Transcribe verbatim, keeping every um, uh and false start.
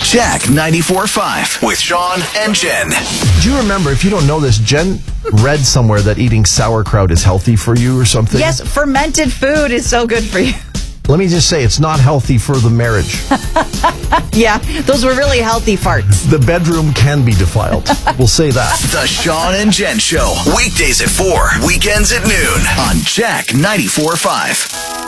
Jack ninety-four point five with Sean and Jen. Do you remember, if you don't know this, Jen read somewhere that eating sauerkraut is healthy for you or something? Yes, fermented food is so good for you. Let me just say, it's not healthy for the marriage. Yeah, those were really healthy farts. The bedroom can be defiled. We'll say that. The Sean and Jen Show. Weekdays at four, weekends at noon on Jack ninety-four point five.